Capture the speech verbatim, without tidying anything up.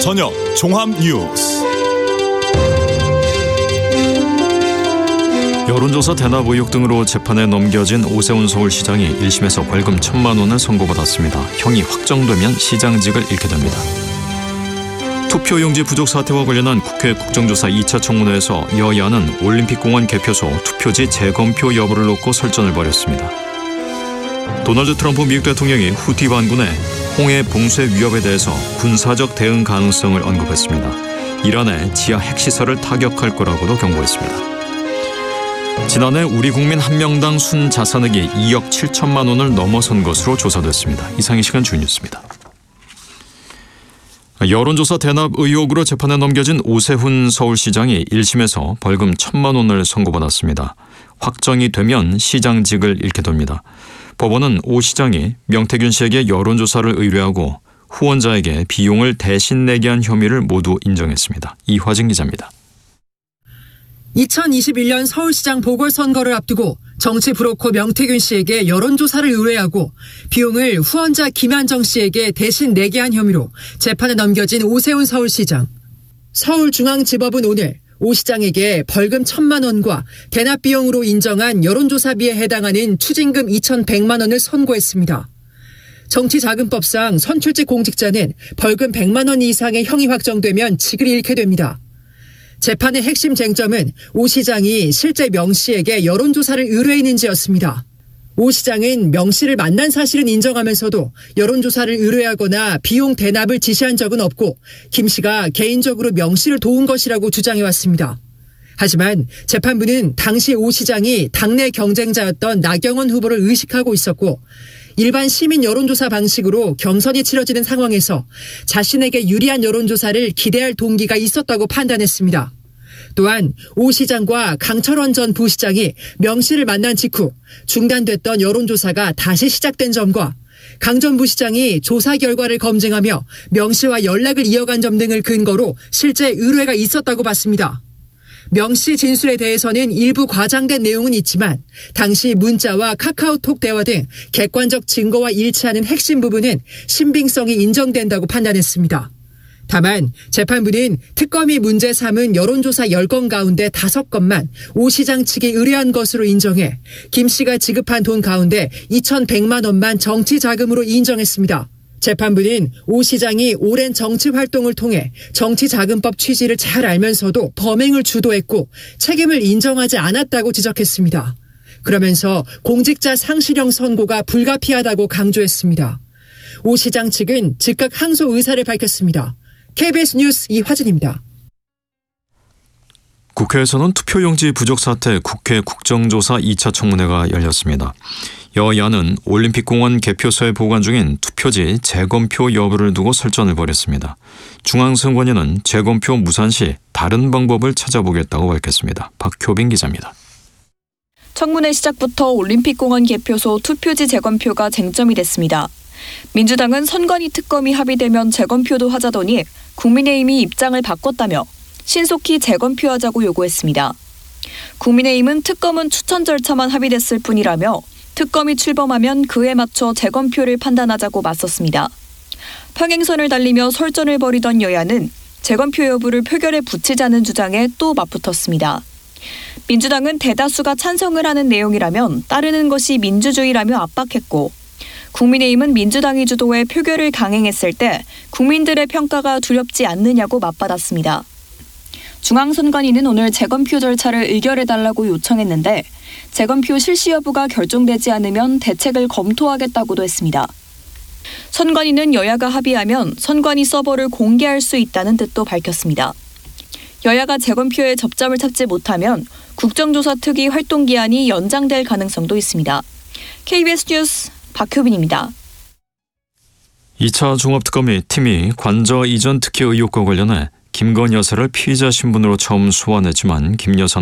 저녁 종합 뉴스. 여론조사 대납 의혹 등으로 재판에 넘겨진 오세훈 서울시장이 일 심에서 벌금 천만 원을 선고받았습니다. 형이 확정되면 시장직을 잃게 됩니다. 투표용지 부족 사태와 관련한 국회 국정조사 이 차 청문회에서 여야는 올림픽공원 개표소 투표지 재검표 여부를 놓고 설전을 벌였습니다. 도널드 트럼프 미국 대통령이 후티 반군의 홍해 봉쇄 위협에 대해서 군사적 대응 가능성을 언급했습니다. 이란의 지하 핵시설을 타격할 거라고도 경고했습니다. 지난해 우리 국민 한 명당 순자산액이 이억 칠천만 원을 넘어선 것으로 조사됐습니다. 이상 이 시간 주 뉴스입니다. 여론조사 대납 의혹으로 재판에 넘겨진 오세훈 서울시장이 일 심에서 벌금 천만 원을 선고받았습니다. 확정이 되면 시장직을 잃게 됩니다. 법원은 오 시장이 명태균 씨에게 여론조사를 의뢰하고 후원자에게 비용을 대신 내게 한 혐의를 모두 인정했습니다. 이화진 기자입니다. 이천이십일 년 서울시장 보궐선거를 앞두고 정치 브로커 명태균 씨에게 여론조사를 의뢰하고 비용을 후원자 김한정 씨에게 대신 내게 한 혐의로 재판에 넘겨진 오세훈 서울시장. 서울중앙지법은 오늘 오 시장에게 벌금 천만 원과 대납 비용으로 인정한 여론조사비에 해당하는 추징금 이천백만 원을 선고했습니다. 정치자금법상 선출직 공직자는 벌금 백만 원 이상의 형이 확정되면 직을 잃게 됩니다. 재판의 핵심 쟁점은 오 시장이 실제 명 씨에게 여론조사를 의뢰했는지였습니다. 오 시장은 명 씨를 만난 사실은 인정하면서도 여론조사를 의뢰하거나 비용 대납을 지시한 적은 없고 김 씨가 개인적으로 명 씨를 도운 것이라고 주장해왔습니다. 하지만 재판부는 당시 오 시장이 당내 경쟁자였던 나경원 후보를 의식하고 있었고 일반 시민 여론조사 방식으로 경선이 치러지는 상황에서 자신에게 유리한 여론조사를 기대할 동기가 있었다고 판단했습니다. 또한 오 시장과 강철원 전 부시장이 명 씨를 만난 직후 중단됐던 여론조사가 다시 시작된 점과 강 전 부시장이 조사 결과를 검증하며 명 씨와 연락을 이어간 점 등을 근거로 실제 의뢰가 있었다고 봤습니다. 명 씨 진술에 대해서는 일부 과장된 내용은 있지만 당시 문자와 카카오톡 대화 등 객관적 증거와 일치하는 핵심 부분은 신빙성이 인정된다고 판단했습니다. 다만 재판부는 특검이 문제 삼은 여론조사 열 건 가운데 다섯 건만 오 시장 측이 의뢰한 것으로 인정해 김 씨가 지급한 돈 가운데 이천백만 원만 정치자금으로 인정했습니다. 재판부는 오 시장이 오랜 정치 활동을 통해 정치자금법 취지를 잘 알면서도 범행을 주도했고 책임을 인정하지 않았다고 지적했습니다. 그러면서 공직자 상실형 선고가 불가피하다고 강조했습니다. 오 시장 측은 즉각 항소 의사를 밝혔습니다. 케이비에스 뉴스 이화진입니다. 국회에서는 투표용지 부족 사태 국회 국정조사 이 차 청문회가 열렸습니다. 여야는 올림픽공원 개표소에 보관 중인 투표지 재검표 여부를 두고 설전을 벌였습니다. 중앙선관위는 재검표 무산 시 다른 방법을 찾아보겠다고 밝혔습니다. 박효빈 기자입니다. 청문회 시작부터 올림픽공원 개표소 투표지 재검표가 쟁점이 됐습니다. 민주당은 선관위 특검이 합의되면 재검표도 하자더니 국민의힘이 입장을 바꿨다며 신속히 재검표하자고 요구했습니다. 국민의힘은 특검은 추천 절차만 합의됐을 뿐이라며 특검이 출범하면 그에 맞춰 재검표를 판단하자고 맞섰습니다. 평행선을 달리며 설전을 벌이던 여야는 재검표 여부를 표결에 붙이자는 주장에 또 맞붙었습니다. 민주당은 대다수가 찬성을 하는 내용이라면 따르는 것이 민주주의라며 압박했고 국민의힘은 민주당이 주도해 표결을 강행했을 때 국민들의 평가가 두렵지 않느냐고 맞받았습니다. 중앙선관위는 오늘 재검표 절차를 의결해달라고 요청했는데 재검표 실시 여부가 결정되지 않으면 대책을 검토하겠다고도 했습니다. 선관위는 여야가 합의하면 선관위 서버를 공개할 수 있다는 뜻도 밝혔습니다. 여야가 재검표에 접점을 찾지 못하면 국정조사 특위 활동 기한이 연장될 가능성도 있습니다. 케이비에스 뉴스 박효빈입니다. 이 차 종합특검이 팀이 관저 이전 특혜 의혹과 관련해 김건 여사를 피의자 신분으로 처음 소환했지만 김 여사는